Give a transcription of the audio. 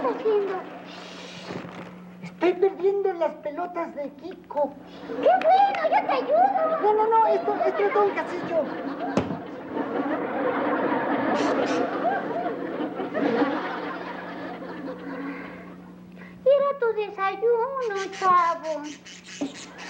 haciendo? Estoy perdiendo las pelotas de Kiko. ¡Qué bueno! ¡Yo te ayudo! No, esto es Don Casillo. Era tu desayuno, chavo.